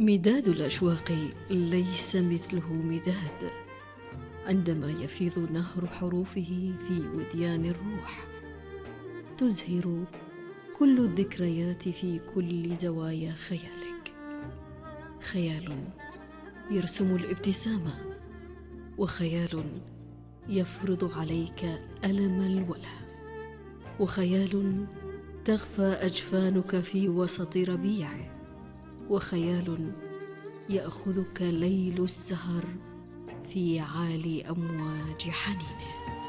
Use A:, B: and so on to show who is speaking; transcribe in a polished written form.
A: مداد الأشواق ليس مثله مداد، عندما يفيض نهر حروفه في وديان الروح. تزهر كل الذكريات في كل زوايا خيالك. خيال يرسم الابتسامة، وخيال يفرض عليك ألم الوله، وخيال تغفى أجفانك في وسط ربيعه، وخيال يأخذك ليل السهر في عالي أمواج حنينه.